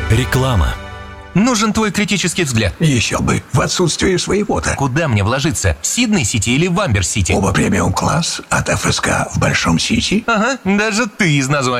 Реклама. Нужен твой критический взгляд. Еще бы, в отсутствие своего-то. Куда мне вложиться? В Сидней-Сити или в Амбер-Сити? Оба премиум-класс от ФСК в Большом Сити. Ага, даже ты из названия